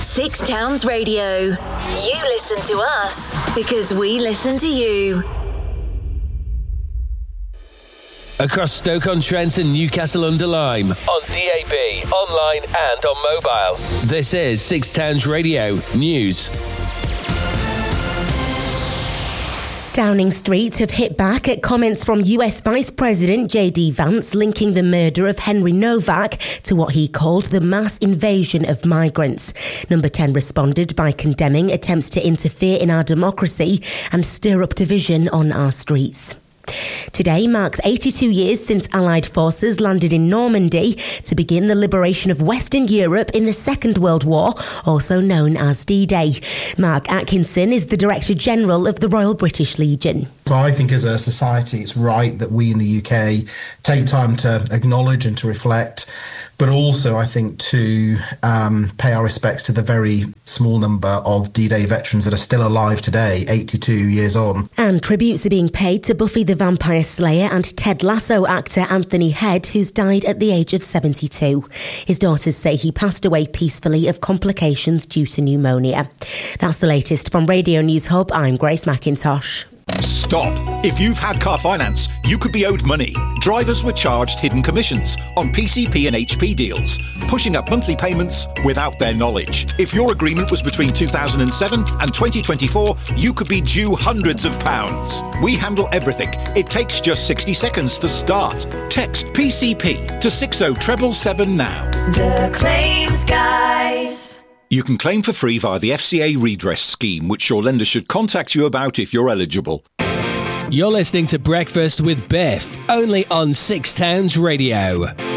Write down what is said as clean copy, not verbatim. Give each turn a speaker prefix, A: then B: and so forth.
A: Six Towns Radio. You listen to us because we listen to you.
B: Across Stoke-on-Trent and Newcastle-under-Lyme, on DAB, online and on mobile. This is Six Towns Radio News.
C: Downing Street have hit back at comments from US Vice President J.D. Vance linking the murder of Henry Novak to what he called the mass invasion of migrants. Number 10 responded by condemning attempts to interfere in our democracy and stir up division on our streets. Today marks 82 years since Allied forces landed in Normandy to begin the liberation of Western Europe in the Second World War, also known as D-Day. Mark Atkinson is the Director General of the Royal British Legion.
D: So I think as a society it's right that we in the UK take time to acknowledge and to reflect, but also I think to pay our respects to the very small number of D-Day veterans that are still alive today, 82 years on.
C: And tributes are being paid to Buffy the Vampire Slayer and Ted Lasso actor Anthony Head, who's died at the age of 72. His daughters say he passed away peacefully of complications due to pneumonia. That's the latest from Radio News Hub. I'm Grace McIntosh.
E: Stop. If you've had car finance, you could be owed money. Drivers were charged hidden commissions on PCP and HP deals, pushing up monthly payments without their knowledge. If your agreement was between 2007 and 2024, you could be due hundreds of pounds. We handle everything. It takes just 60 seconds to start. Text PCP to 60777 now.
F: The Claims Guys.
E: You can claim for free via the FCA redress scheme, which your lender should contact you about if you're eligible.
B: You're listening to Breakfast with Biff, only on Six Towns Radio.